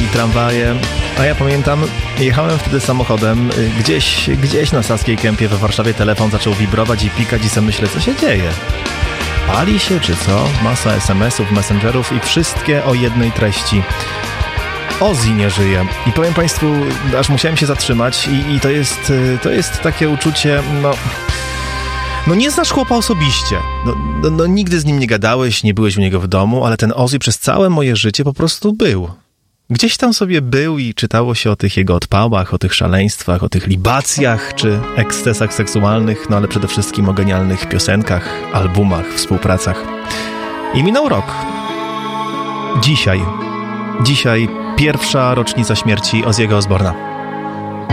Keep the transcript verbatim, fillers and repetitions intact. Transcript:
i tramwaje. A ja pamiętam, jechałem wtedy samochodem, gdzieś, gdzieś na Saskiej Kępie we Warszawie telefon zaczął wibrować i pikać i sobie myślę, co się dzieje? Pali się czy co? Masa es em esów, messengerów i wszystkie o jednej treści. Ozzy nie żyje. I powiem Państwu, aż musiałem się zatrzymać i, i to jest, to jest takie uczucie, no... No nie znasz chłopa osobiście. No, no, no nigdy z nim nie gadałeś, nie byłeś u niego w domu, ale ten Ozzy przez całe moje życie po prostu był. Gdzieś tam sobie był i czytało się o tych jego odpałach, o tych szaleństwach, o tych libacjach czy ekscesach seksualnych, no ale przede wszystkim o genialnych piosenkach, albumach, współpracach. I minął rok. Dzisiaj, dzisiaj pierwsza rocznica śmierci Ozzy'ego Osbourne'a.